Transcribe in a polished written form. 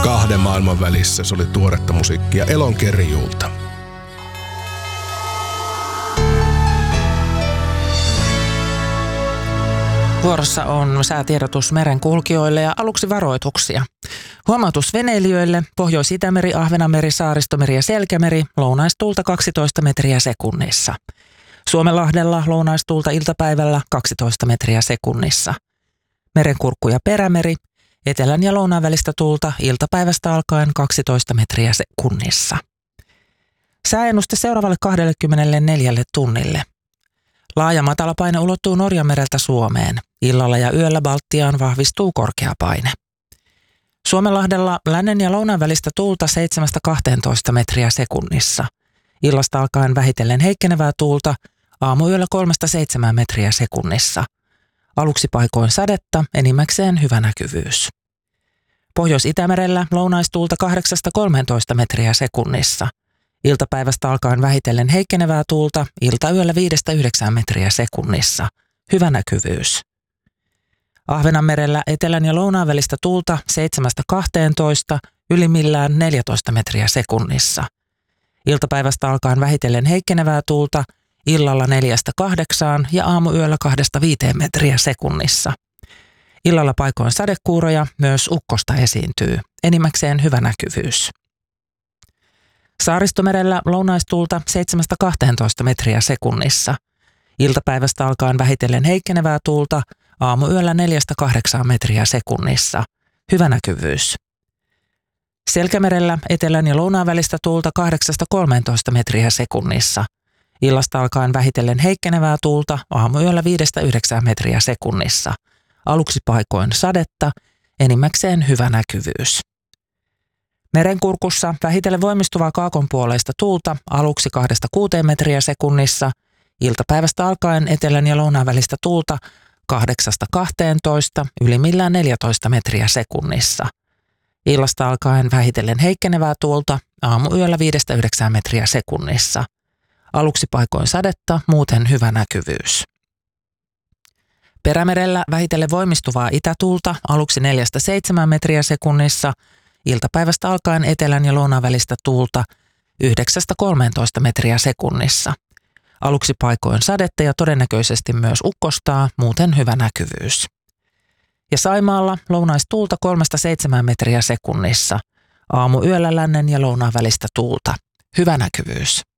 kahden maailman välissä. Se oli tuoretta musiikkia Elon Kerjulta. Vuorossa on säätiedotus merenkulkijoille ja aluksi varoituksia. Huomautus veneilijöille: Pohjois-Itämeri, Ahvenanmeri, Saaristomeri ja Selkämeri, lounaistuulta 12 metriä sekunnissa. Suomenlahdella lounaistuulta iltapäivällä 12 metriä sekunnissa. Merenkurkku ja Perämeri, etelän ja lounaan välistä tuulta iltapäivästä alkaen 12 metriä sekunnissa. Sääennuste seuraavalle 24 tunnille. Laaja matalapaine ulottuu Norjanmereltä Suomeen. Illalla ja yöllä Baltiaan vahvistuu korkeapaine. Suomenlahdella lännen ja lounaan välistä tuulta 7-12 metriä sekunnissa. Illasta alkaen vähitellen heikkenevää tuulta, aamuyöllä 3-7 metriä sekunnissa. Aluksi paikoin sadetta, enimmäkseen hyvä näkyvyys. Pohjois-Itämerellä lounaistuulta 8-13 metriä sekunnissa. Iltapäivästä alkaen vähitellen heikkenevää tuulta, iltayöllä 5-9 metriä sekunnissa. Hyvä näkyvyys. Ahvenanmerellä etelän ja lounaan välistä tuulta 7-12, ylimmillään 14 metriä sekunnissa. Iltapäivästä alkaen vähitellen heikkenevää tuulta, illalla 4-8 ja aamuyöllä 2-5 metriä sekunnissa. Illalla paikoin sadekuuroja, myös ukkosta esiintyy. Enimmäkseen hyvä näkyvyys. Saaristomerellä lounaistuulta 7-12 metriä sekunnissa. Iltapäivästä alkaen vähitellen heikkenevää tuulta, aamuyöllä 4-8 metriä sekunnissa. Hyvä näkyvyys. Selkämerellä etelän ja lounaan välistä tuulta 8-13 metriä sekunnissa. Illasta alkaen vähitellen heikkenevää tuulta, aamuyöllä 5-9 metriä sekunnissa. Aluksi paikoin sadetta, enimmäkseen hyvä näkyvyys. Merenkurkussa vähitellen voimistuvaa kaakonpuoleista tuulta, aluksi 2-6 metriä sekunnissa. Iltapäivästä alkaen etelän ja lounaan välistä tuulta 8-12, ylimmillään 14 metriä sekunnissa. Illasta alkaen vähitellen heikkenevää tuulta, aamuyöllä 5-9 metriä sekunnissa. Aluksi paikoin sadetta, muuten hyvä näkyvyys. Perämerellä vähitellen voimistuvaa itätuulta, aluksi 4-7 metriä sekunnissa. Iltapäivästä alkaen etelän ja lounaan välistä tuulta 9-13 metriä sekunnissa. Aluksi paikoin sadetta ja todennäköisesti myös ukkostaa, muuten hyvä näkyvyys. Ja Saimaalla lounaistuulta 3-7 metriä sekunnissa. Aamuyöllä lännen ja lounaan välistä tuulta. Hyvä näkyvyys.